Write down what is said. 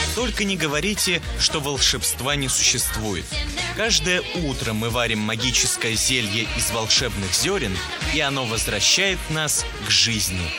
Только не говорите, что волшебства не существует. Каждое утро мы варим магическое зелье из волшебных зерен, и оно возвращает нас к жизни.